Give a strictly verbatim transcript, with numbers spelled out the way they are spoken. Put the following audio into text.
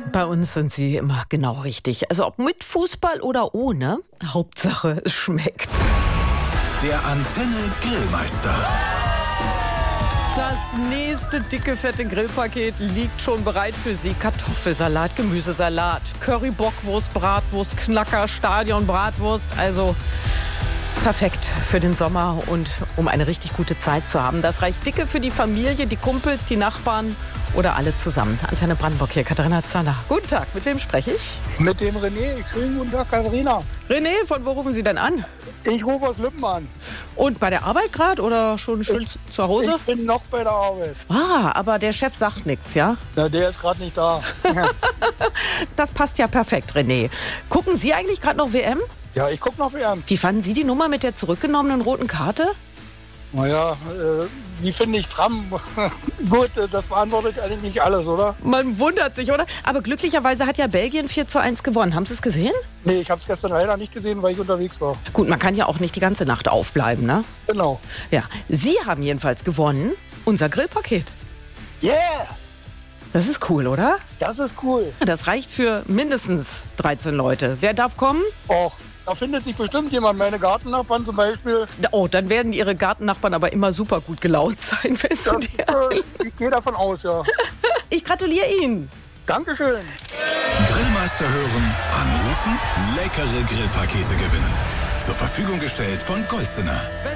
Bei uns sind sie immer genau richtig. Also ob mit Fußball oder ohne, Hauptsache es schmeckt. Der Antenne Grillmeister. Das nächste dicke, fette Grillpaket liegt schon bereit für Sie. Kartoffelsalat, Gemüsesalat, Curry, Bockwurst, Bratwurst, Knacker, Stadion, Bratwurst. Also perfekt für den Sommer und um eine richtig gute Zeit zu haben. Das reicht dicke für die Familie, die Kumpels, die Nachbarn oder alle zusammen. Antenne Brandenburg hier, Katharina Zanner. Guten Tag, mit wem spreche ich? Mit dem René. Schönen guten Tag, Katharina. René, von wo rufen Sie denn an? Ich rufe aus Lippen an. Und bei der Arbeit gerade oder schon schön Ich- zu Hause? Ich bin noch bei der Arbeit. Ah, aber der Chef sagt nichts, ja? Na, der ist gerade nicht da. Das passt ja perfekt, René. Gucken Sie eigentlich gerade noch W M? Ja, ich gucke noch W M. Wie fanden Sie die Nummer mit der zurückgenommenen roten Karte? Naja, äh, wie finde ich Tram? Gut, äh, das beantwortet eigentlich nicht alles, oder? Man wundert sich, oder? Aber glücklicherweise hat ja Belgien vier zu eins gewonnen. Haben Sie es gesehen? Nee, ich habe es gestern leider nicht gesehen, weil ich unterwegs war. Gut, man kann ja auch nicht die ganze Nacht aufbleiben, ne? Genau. Ja, Sie haben jedenfalls gewonnen. Unser Grillpaket. Yeah! Das ist cool, oder? Das ist cool. Das reicht für mindestens dreizehn Leute. Wer darf kommen? Och, da findet sich bestimmt jemand. Meine Gartennachbarn zum Beispiel. Oh, dann werden Ihre Gartennachbarn aber immer super gut gelaunt sein, wenn Sie Das, die äh, ich gehe davon aus, ja. Ich gratuliere Ihnen. Dankeschön. Grillmeister hören, anrufen, leckere Grillpakete gewinnen. Zur Verfügung gestellt von Golsener.